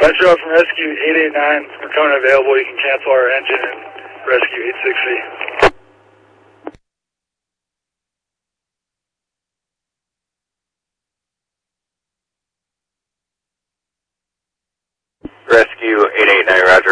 Metro from Rescue 889. We're coming available. You can cancel our engine and Rescue 860. Rescue 889, roger.